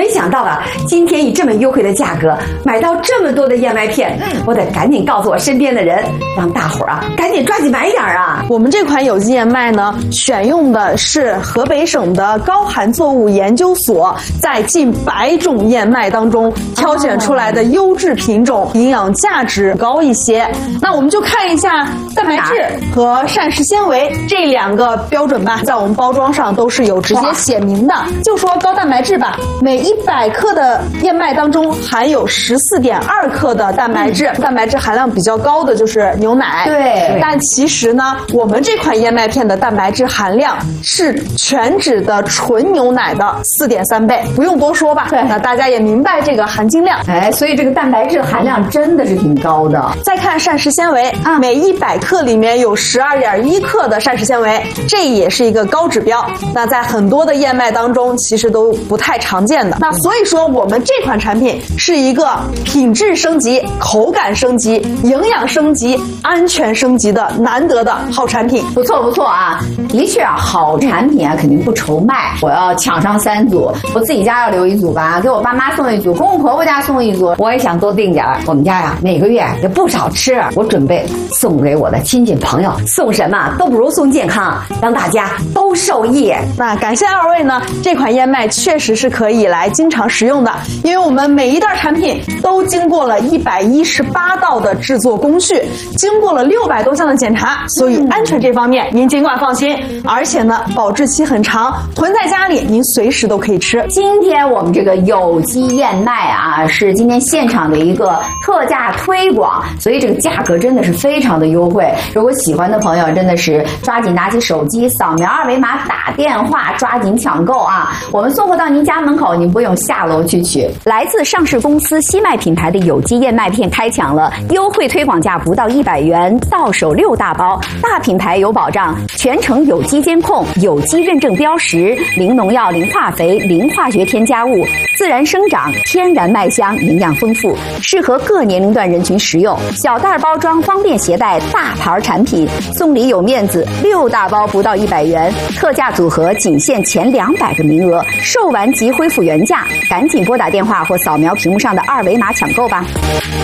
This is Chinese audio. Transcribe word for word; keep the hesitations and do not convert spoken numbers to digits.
没想到啊，今天以这么优惠的价格买到这么多的燕麦片，我得赶紧告诉我身边的人，让大伙儿啊赶紧抓紧买点啊！ 我们这款有机燕麦呢，选用的是河北省的高含作物研究所在近百种燕麦当中挑选出来的优质品种，营养价值高一些。那我们就看一下蛋白质和膳食纤维这两个标准吧，在我们包装上都是有直接写明的。就说高蛋白质吧，每一百克的燕麦当中含有十四点二克的蛋白质，蛋白质含量比较高的就是牛奶。 对， 但其实呢，我们这款燕麦片的蛋白质含量是全脂的纯牛奶的四点三倍，不用多说吧？ 对， 那大家也明白这个含金量。 哎，所以这个蛋白质含量真的是挺高的。 再看膳食纤维啊，每一百克里面有十二点一克的膳食纤维，这也是一个高指标。那在很多的燕麦当中，其实都不太常见的。那所以说，我们这款产品是一个品质升级、口感升级、营养升级、安全升级的难得的好产品。 不错不错啊，的确啊，好产品啊肯定不愁卖。我要抢上三组，我自己家要留一组吧，给我爸妈送一组，公公婆婆家送一组。我也想多订点儿，我们家呀每个月也不少吃，我准备送给我的亲戚朋友。送什么都不如送健康，让大家都受益。 那感谢二位呢，这款燕麦确实是可以来经常食用的，因为我们每一袋产品都经过了一百一十八道的制作工序，经过了六百多项的检查，所以安全这方面您尽管放心。而且呢，保质期很长，囤在家里您随时都可以吃。 今天我们这个有机燕麦啊，是今天现场的一个特价推广，所以这个价格真的是非常的优惠。如果喜欢的朋友，真的是抓紧拿起手机扫描二维码打电话，抓紧抢购啊！我们送货到您家门口，您不用下楼去取。来自上市公司西麦品牌的有机燕麦片开抢了优惠推广价不到一百元，到手六大包，大品牌有保障，全程有机监控，有机认证标识，零农药、零化肥、零化学添加物，自然生长，天然麦香，营养丰富，适合各年龄段人群食用。小袋包装方便携带，大牌产品送礼有面子，六大包不到一百元，特价组合仅限前两百个名额，售完即恢复原价，赶紧拨打电话或扫描屏幕上的二维码抢购吧。